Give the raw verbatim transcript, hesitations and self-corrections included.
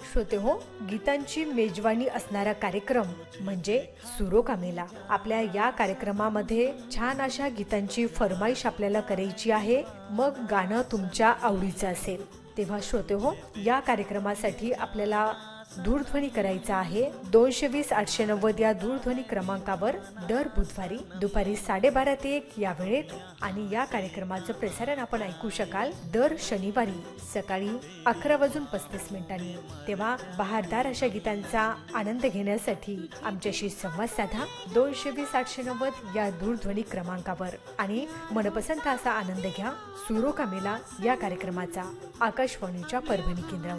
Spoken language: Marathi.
श्रोते हो, गीतांची मेजवानी असणारा कार्यक्रम म्हणजे सुरोका मेला. आपल्या या कार्यक्रमामध्ये छान अशा गीतांची फरमाईश आपल्याला करायची आहे. मग गाणं तुमच्या आवडीचं असेल तेव्हा श्रोते हो, या कार्यक्रमासाठी आपल्याला दूरध्वनी करायचा आहे दोनशे वीस आठशे नव्वद या दूरध्वनी क्रमांकावर दर बुधवारी दुपारी साडेबारा ते एक या वेळेत. आणि या कार्यक्रमाचं प्रसारण आपण ऐकू शकाल दर शनिवारी सकाळी अकरा वाजून पस्तीस मिनिटांनी. तेव्हा बहारदार अशा गीतांचा आनंद घेण्यासाठी आमच्याशी संवाद साधा दोनशे वीस आठशे नव्वद या दूरध्वनी क्रमांकावर आणि मनपसंत असा आनंद घ्या सुरोका मेला या कार्यक्रमाचा आकाशवाणीच्या परभणी केंद्रावर.